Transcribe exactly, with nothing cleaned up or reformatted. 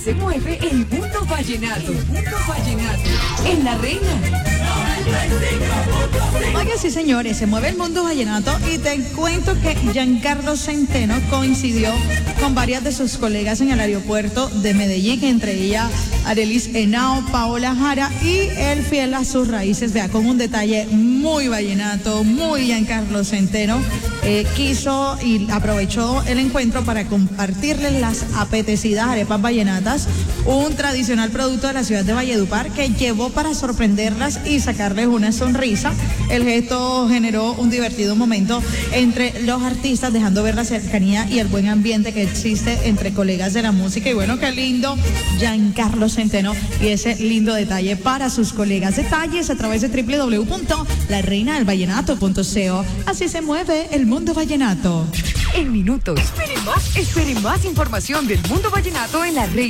se mueve el mundo vallenato. El mundo vallenato. En La Reina. Oye, sí, señores, se mueve el mundo vallenato y te cuento que Giancarlo Centeno coincidió con varias de sus colegas en el aeropuerto de Medellín, entre ellas Arelis Henao, Paola Jara y él fiel a sus raíces, vea, con un detalle muy vallenato, muy Giancarlo Centeno, eh, quiso y aprovechó el encuentro para compartirles las apetecidas arepas vallenatas, un tradicional producto de la ciudad de Valledupar que llevó para sorprenderlas y sacarles una sonrisa. El gesto generó un divertido momento entre los artistas, dejando ver la cercanía y el buen ambiente que existe entre colegas de la música. Y bueno, qué lindo Giancarlo Centeno y ese lindo detalle para sus colegas. Detalles a través de doble u doble u doble u punto la reina del vallenato punto co. Así se mueve el mundo vallenato. En minutos. Esperen más, esperen más información del mundo vallenato en La Reina.